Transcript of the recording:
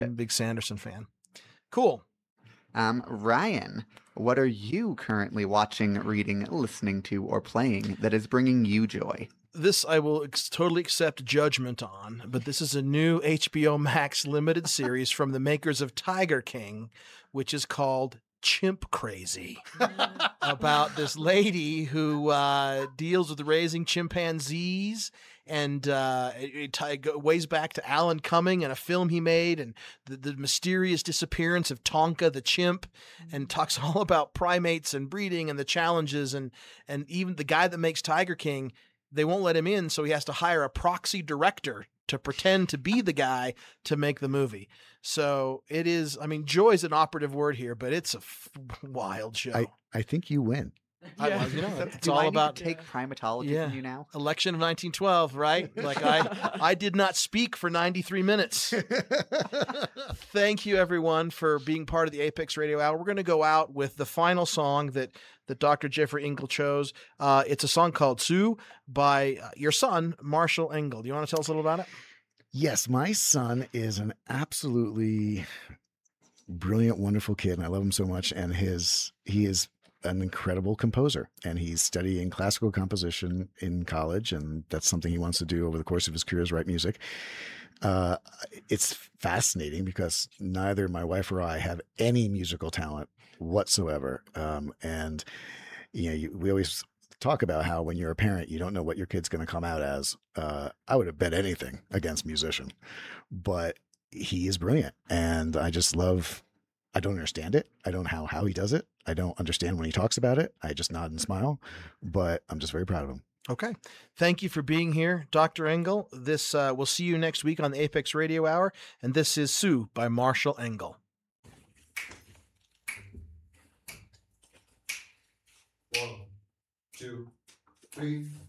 I'm a big Sanderson fan. Cool. Ryan, what are you currently watching, reading, listening to, or playing that is bringing you joy? This I will totally accept judgment on, but this is a new HBO Max limited series from the makers of Tiger King, which is called Chimp Crazy, about this lady who deals with raising chimpanzees, and it ways back to Alan Cumming and a film he made, and the mysterious disappearance of Tonka the chimp, and talks all about primates and breeding and the challenges, and even the guy that makes Tiger King, they won't let him in, so he has to hire a proxy director to pretend to be the guy to make the movie. So it is, I mean, joy is an operative word here, but it's a wild show. I think you win. It's Do all I need about to take primatology from you now? election of 1912, right? Like I did not speak for 93 minutes. Thank you everyone for being part of the Apex Radio Hour. We're going to go out with the final song that Dr. Jeffrey Engel chose. It's a song called Sue by your son, Marshall Engel. Do you want to tell us a little about it? Yes, my son is an absolutely brilliant, wonderful kid, and I love him so much. And he is an incredible composer, and he's studying classical composition in college, and that's something he wants to do over the course of his career, is write music. It's fascinating because neither my wife or I have any musical talent whatsoever. And we always talk about how when you're a parent, you don't know what your kid's going to come out as. I would have bet anything against musician, but he is brilliant, and I just love. I don't understand it. I don't know how he does it. I don't understand when he talks about it. I just nod and smile, but I'm just very proud of him. Okay. Thank you for being here, Dr. Engel. This we'll see you next week on the Apex Radio Hour, and this is Sue by Marshall Engel. 1, 2, 3.